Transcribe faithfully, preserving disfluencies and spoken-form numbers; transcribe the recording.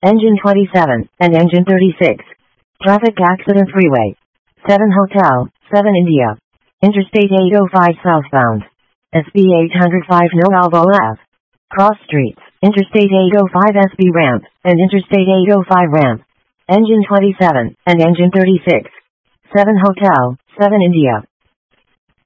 Engine twenty-seven, and Engine thirty-six. Traffic accident freeway. seven Hotel, seven India. Interstate eight oh five southbound. S B eight oh five No Alvo Ave. Cross streets, Interstate eight oh five S B ramp, and Interstate eight oh five ramp. Engine twenty-seven, and Engine thirty-six. seven Hotel, seven India.